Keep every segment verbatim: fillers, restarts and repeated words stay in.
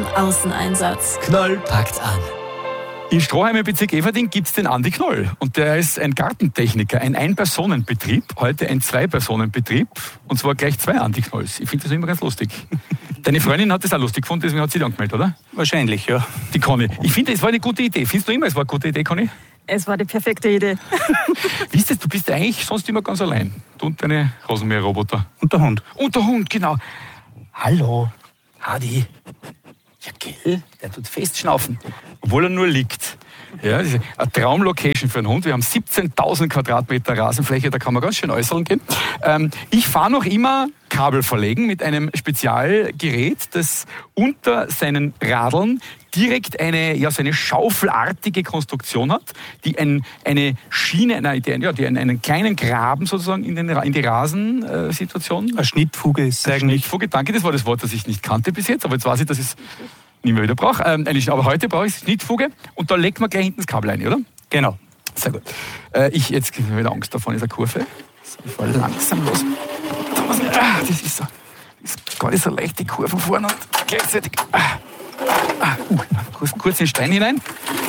Außeneinsatz. Knoll packt an. In Stroheim im Bezirk Everding gibt es den Andi Knoll. Und der ist ein Gartentechniker, ein Ein-Personen-Betrieb, heute ein Zwei-Personen-Betrieb. Und zwar gleich zwei Andi Knolls. Ich finde das immer ganz lustig. Deine Freundin hat das auch lustig gefunden, deswegen hat sie dich angemeldet, oder? Wahrscheinlich, ja. Die Conny. Ich finde, es war eine gute Idee. Findest du immer, es war eine gute Idee, Conny? Es war die perfekte Idee. Wie ist das? Du bist ja eigentlich sonst immer ganz allein. Du und deine Rasenmäherroboter. Und der Hund. Und der Hund, genau. Hallo, Hadi. Ja, gell? Der tut festschnaufen, obwohl er nur liegt. Ja, das ist eine Traumlocation für einen Hund. Wir haben siebzehntausend Quadratmeter Rasenfläche, da kann man ganz schön äußern gehen. Ähm, ich fahre noch immer Kabel verlegen mit einem Spezialgerät, das unter seinen Radeln direkt eine, ja, so eine schaufelartige Konstruktion hat, die ein, eine Schiene, nein, die, ja, die einen, einen kleinen Graben sozusagen in, den, in die Rasensituation. Eine Schnittfuge ist es eigentlich. Schnittfuge, danke, das war das Wort, das ich nicht kannte bis jetzt, aber jetzt weiß ich, dass ich es nicht mehr wieder brauche. Ähm, aber heute brauche ich Schnittfuge und da legt man gleich hinten das Kabel ein, oder? Genau. Sehr gut. Äh, ich, jetzt habe ich wieder Angst davon, ist eine Kurve. Ich fahre langsam los. Ah, das ist so. Das ist gar nicht so leicht, die Kurven vorne und gleichzeitig. Ah, ah, uh, kurz, kurz in den Stein hinein.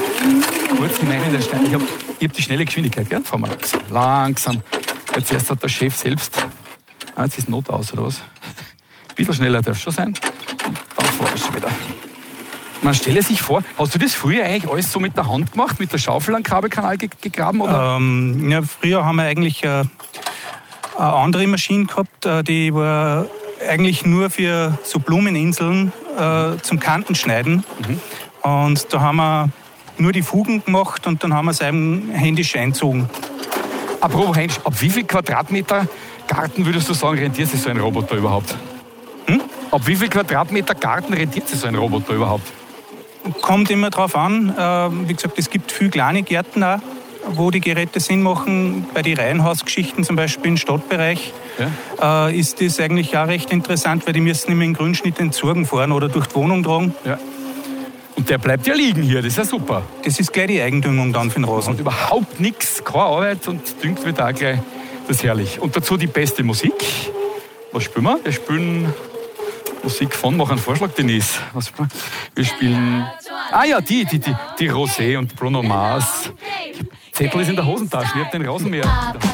Kurz hinein in den Stein. Ich habe ich hab die schnelle Geschwindigkeit, gell? Fahren wir langsam. Langsam. Jetzt erst hat der Chef selbst. Ah, jetzt ist Not aus, oder was? Ein bisschen schneller darf es schon sein. Und dann fahren wir schon wieder. Man stelle sich vor, hast du das früher eigentlich alles so mit der Hand gemacht, mit der Schaufel am Kabelkanal ge- gegraben? Oder? Ähm, ja, früher haben wir eigentlich äh, eine andere Maschine gehabt, äh, die war eigentlich nur für so Blumeninseln äh, zum Kantenschneiden. Mhm. Und da haben wir nur die Fugen gemacht und dann haben wir es eben händisch einzogen. Apropos händisch, ab wie viel Quadratmeter Garten würdest du sagen, rentiert sich so ein Roboter überhaupt? Hm? Ab wie viel Quadratmeter Garten rentiert sich so ein Roboter überhaupt? Kommt immer drauf an. Äh, wie gesagt, es gibt viele kleine Gärten auch, wo die Geräte Sinn machen. Bei den Reihenhausgeschichten, zum Beispiel im Stadtbereich, ja. äh, ist das eigentlich auch recht interessant, weil die müssen immer in Grünschnitt entsorgen fahren oder durch die Wohnung tragen. Ja. Und der bleibt ja liegen hier, das ist ja super. Das ist gleich die Eigendüngung dann für den Rasen. Und überhaupt nichts, keine Arbeit und düngt wird auch gleich. Das ist herrlich. Und dazu die beste Musik. Was spielen wir? Wir spielen Musik von, mach einen Vorschlag, Denise. Was, wir spielen, ah ja, die, die, die, die Rosé und Bruno Mars. Zettel ist in der Hosentasche, ich hab den Rasenmäher.